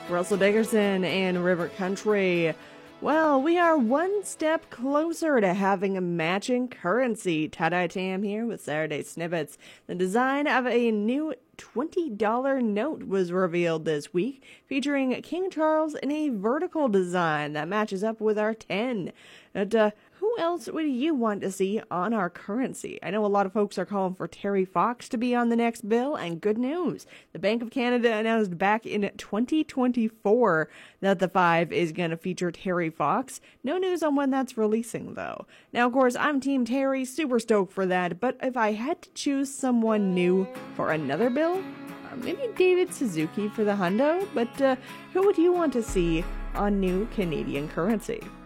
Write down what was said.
Russell Dickerson and River Country. Well, we are one step closer to having a matching currency. Tie-dye Tam here with Saturday Snippets. The design of a new $20 note was revealed this week, featuring King Charles in a vertical design that matches up with our 10. But, who else would you want to see on our currency? I know a lot of folks are calling for Terry Fox to be on the next bill, and good news. The Bank of Canada announced back in 2024 that the 5 is going to feature Terry Fox. No news on when that's releasing, though. Now, of course, I'm Team Terry, super stoked for that, but if I had to choose someone new for another bill, maybe David Suzuki for the hundo, but who would you want to see on new Canadian currency?